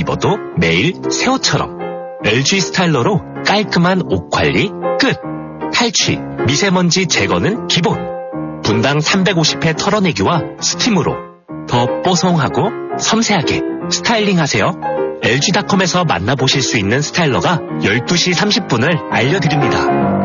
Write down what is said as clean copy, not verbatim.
입어도 매일 새 옷처럼. LG 스타일러로 깔끔한 옷 관리 끝. 탈취, 미세먼지 제거는 기본. 분당 350회 털어내기와 스팀으로 더 뽀송하고 섬세하게 스타일링하세요. LG닷컴에서 만나보실 수 있는 스타일러가 12시 30분을 알려드립니다.